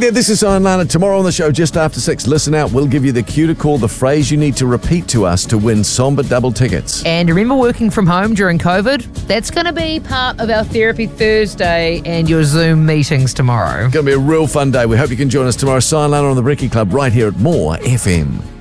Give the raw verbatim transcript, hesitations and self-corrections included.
there, this is Simon Lana. Tomorrow on the show, just after six, listen out. We'll give you the cue to call the phrase you need to repeat to us to win Somba double tickets. And remember working from home during COVID? That's going to be part of our Therapy Thursday and your Zoom meetings tomorrow. It's going to be a real fun day. We hope you can join us tomorrow. Simon Lana on the Brekkie Club right here at More F M.